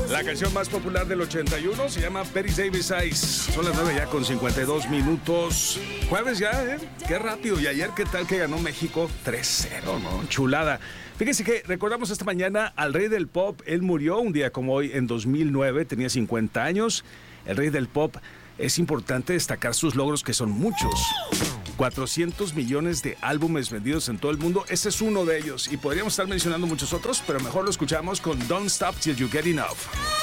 La canción más popular del 81 se llama Betty Davis Eyes. Son las 9 ya con 52 minutos. Jueves ya, ¿eh? Qué rápido. Y ayer, ¿qué tal que ganó México? 3-0, ¿no? Chulada. Fíjense que recordamos esta mañana al rey del pop. Él murió un día como hoy en 2009. Tenía 50 años. El rey del pop. Es importante destacar sus logros, que son muchos. 400 millones de álbumes vendidos en todo el mundo. Ese es uno de ellos. Y podríamos estar mencionando muchos otros, pero mejor lo escuchamos con Don't Stop Till You Get Enough.